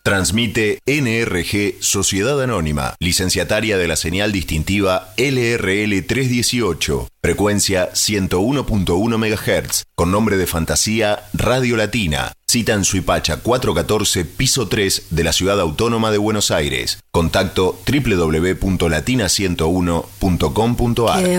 Transmite NRG Sociedad Anónima, licenciataria de la señal distintiva LRL 318, frecuencia 101.1 MHz, con nombre de fantasía Radio Latina. Cita en Suipacha 414, piso 3 de la Ciudad Autónoma de Buenos Aires. Contacto www.latina101.com.ar.